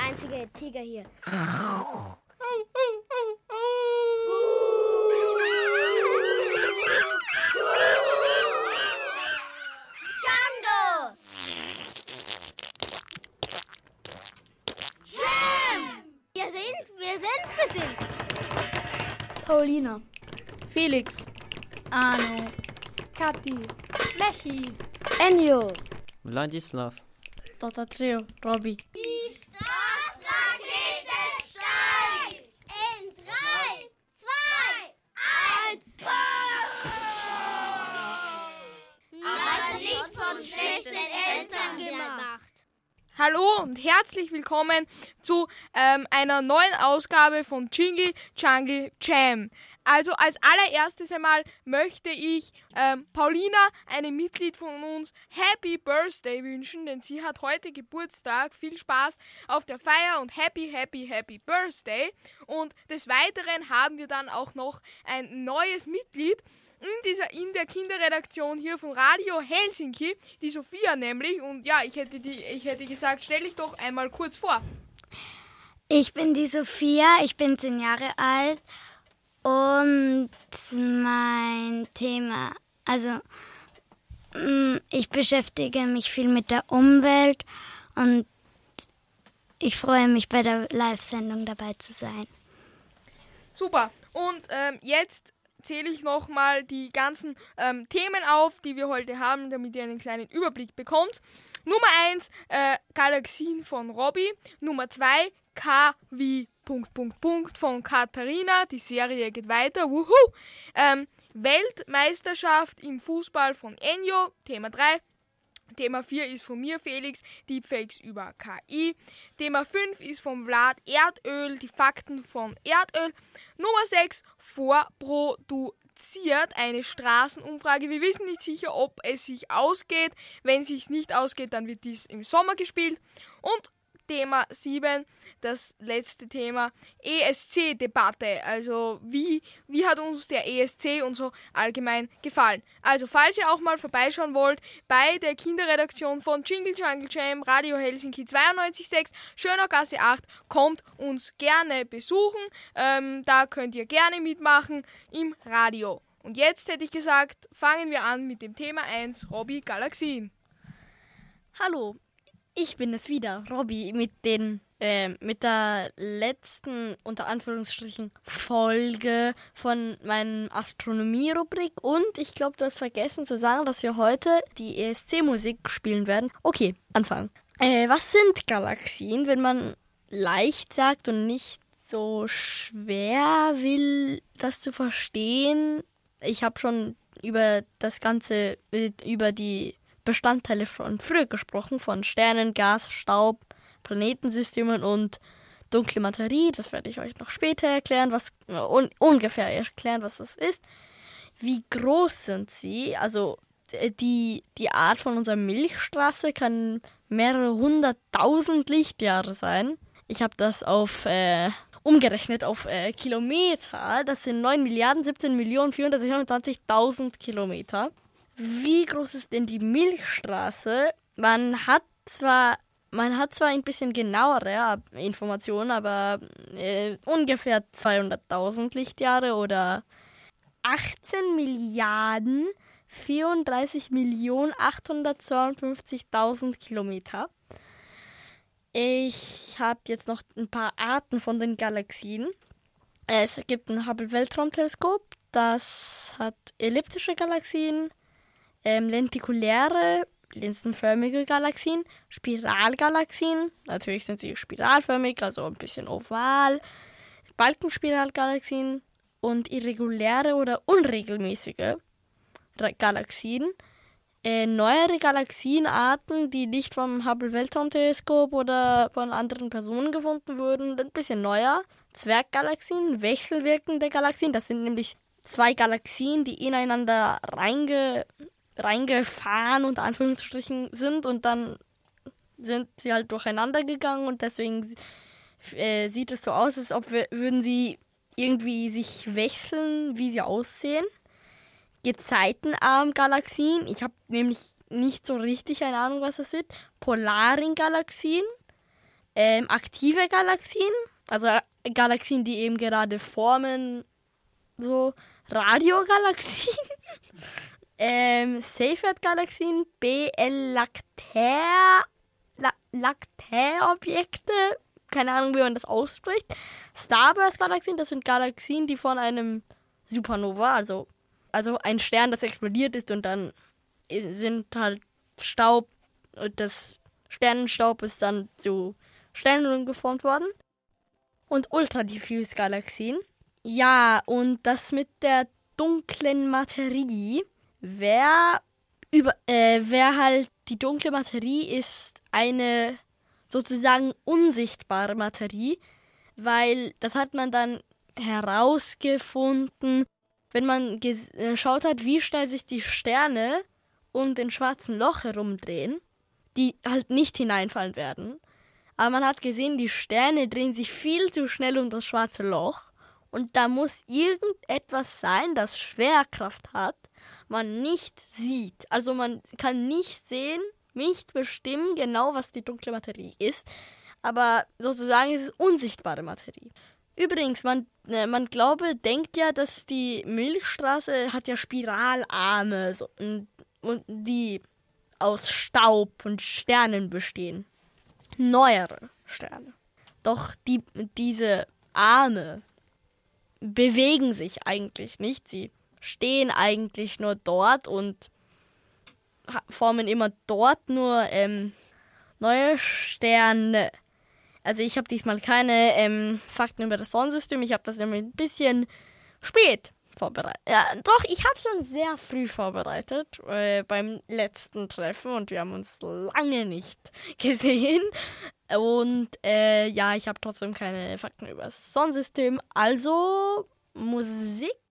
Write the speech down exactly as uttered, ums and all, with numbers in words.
einzige Tiger hier. Django! Jam! Wir sind, wir sind, wir sind. Paulina. Felix. Arno. Kathi. Lechi. Enjo. Vladislav. Doktor Trio. Robby. Die Startrakete steigt! In drei, zwei, eins, aber nicht von schlechten Eltern gemacht. Hallo und herzlich willkommen zu ähm, einer neuen Ausgabe von Jingle Jungle Jam. Also als allererstes einmal möchte ich ähm, Paulina, einem Mitglied von uns, Happy Birthday wünschen, denn sie hat heute Geburtstag. Viel Spaß auf der Feier und Happy, Happy, Happy Birthday. Und des Weiteren haben wir dann auch noch ein neues Mitglied in, dieser, in der Kinderredaktion hier von Radio Helsinki, die Sophia nämlich. Und ja, ich hätte, die, ich hätte gesagt, stell dich doch einmal kurz vor. Ich bin die Sophia, ich bin zehn Jahre alt. Und mein Thema, also ich beschäftige mich viel mit der Umwelt und ich freue mich, bei der Live-Sendung dabei zu sein. Super. Und ähm, jetzt zähle ich nochmal die ganzen ähm, Themen auf, die wir heute haben, damit ihr einen kleinen Überblick bekommt. Nummer eins, äh, Galaxien von Robby. Nummer zwei, K wie Punkt, Punkt, Punkt von Katharina. Die Serie geht weiter. Wuhu! Ähm, Weltmeisterschaft im Fußball von Enjo. Thema drei. Thema vier ist von mir, Felix, Deepfakes über K I. Thema fünf ist von Vlad, Erdöl, die Fakten von Erdöl. Nummer sechs, vorproduziert eine Straßenumfrage. Wir wissen nicht sicher, ob es sich ausgeht. Wenn es sich nicht ausgeht, dann wird dies im Sommer gespielt. Und Thema sieben, das letzte Thema, E S C-Debatte. Also wie, wie hat uns der E S C und so allgemein gefallen? Also falls ihr auch mal vorbeischauen wollt, bei der Kinderredaktion von Jingle Jungle Jam, Radio Helsinki zweiundneunzig Komma sechs, Schönaugasse acht, kommt uns gerne besuchen. Ähm, da könnt ihr gerne mitmachen im Radio. Und jetzt hätte ich gesagt, fangen wir an mit dem Thema eins, Robby Galaxien. Hallo. Ich bin es wieder, Robby, mit den äh, mit der letzten, unter Anführungsstrichen, Folge von meiner Astronomie-Rubrik. Und ich glaube, du hast vergessen zu sagen, dass wir heute die E S C-Musik spielen werden. Okay, anfangen. Äh, was sind Galaxien, wenn man leicht sagt und nicht so schwer will, das zu verstehen? Ich habe schon über das Ganze, über die Bestandteile von früher gesprochen, von Sternen, Gas, Staub, Planetensystemen und dunkle Materie. Das werde ich euch noch später erklären, was un, ungefähr erklären, was das ist. Wie groß sind sie? Also die, die Art von unserer Milchstraße kann mehrere hunderttausend Lichtjahre sein. Ich habe das auf äh, umgerechnet auf äh, Kilometer. Das sind neun Milliarden siebzehn Millionen vierhundertsiebenundzwanzigtausend Kilometer. Wie groß ist denn die Milchstraße? Man hat zwar, man hat zwar ein bisschen genauere Informationen, aber äh, ungefähr zweihunderttausend Lichtjahre oder achtzehn Milliarden vierunddreißig Millionen achthundertzweiundfünfzigtausend Kilometer. Ich habe jetzt noch ein paar Arten von den Galaxien. Es gibt ein Hubble-Weltraumteleskop, das hat elliptische Galaxien, Ähm, lentikuläre, linsenförmige Galaxien, Spiralgalaxien, natürlich sind sie spiralförmig, also ein bisschen oval, Balkenspiralgalaxien und irreguläre oder unregelmäßige Galaxien. Äh, neuere Galaxienarten, die nicht vom Hubble-Weltraumteleskop oder von anderen Personen gefunden wurden, ein bisschen neuer. Zwerggalaxien, wechselwirkende Galaxien, das sind nämlich zwei Galaxien, die ineinander reinge reingefahren, unter Anführungsstrichen, sind und dann sind sie halt durcheinander gegangen und deswegen äh, sieht es so aus, als ob wir, würden sie irgendwie sich wechseln, wie sie aussehen. Gezeitenarm-Galaxien, ich habe nämlich nicht so richtig eine Ahnung, was das sind. Polaring-Galaxien, Ähm, aktive Galaxien, also Galaxien, die eben gerade formen, so Radiogalaxien, ähm, Seyfert-Galaxien, B L-Lactär, La- Lactärobjekte, keine Ahnung, wie man das ausspricht. Starburst-Galaxien, das sind Galaxien, die von einem Supernova, also, also ein Stern, das explodiert ist und dann sind halt Staub, und das Sternenstaub ist dann zu Sternen geformt worden. Und Ultradiffuse-Galaxien. Ja, und das mit der dunklen Materie wäre über, äh, wär halt, die dunkle Materie ist eine sozusagen unsichtbare Materie, weil das hat man dann herausgefunden, wenn man geschaut hat, wie schnell sich die Sterne um den schwarzen Loch herumdrehen, die halt nicht hineinfallen werden. Aber man hat gesehen, die Sterne drehen sich viel zu schnell um das schwarze Loch und da muss irgendetwas sein, das Schwerkraft hat, man nicht sieht. Also man kann nicht sehen, nicht bestimmen genau, was die dunkle Materie ist, aber sozusagen ist es unsichtbare Materie. Übrigens, man, äh, man glaube, denkt ja, dass die Milchstraße hat ja Spiralarme so, und, und die aus Staub und Sternen bestehen. Neuere Sterne. Doch die, diese Arme bewegen sich eigentlich nicht. Sie stehen eigentlich nur dort und formen immer dort nur ähm, neue Sterne. Also ich habe diesmal keine ähm, Fakten über das Sonnensystem. Ich habe das nämlich ein bisschen spät vorbereitet. Ja, doch, ich habe schon sehr früh vorbereitet äh, beim letzten Treffen und wir haben uns lange nicht gesehen. Und äh, ja, ich habe trotzdem keine Fakten über das Sonnensystem. Also Musik.